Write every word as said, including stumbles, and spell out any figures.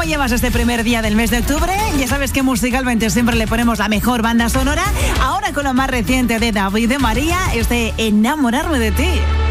¿Cómo llevas este primer día del mes de octubre? Ya sabes que musicalmente siempre le ponemos la mejor banda sonora. Ahora con lo más reciente de David de María, este Enamorarme de ti.